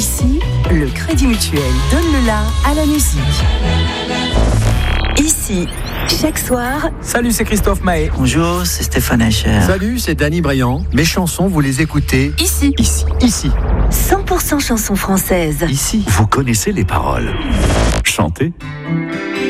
Ici, le Crédit Mutuel donne le la à la musique. Ici, chaque soir... Salut, c'est Christophe Mahé. Bonjour, c'est Stéphane Echer. Salut, c'est Danny Briand. Mes chansons, vous les écoutez Ici. Ici. 100% chansons françaises. Ici. Vous connaissez les paroles. Chantez.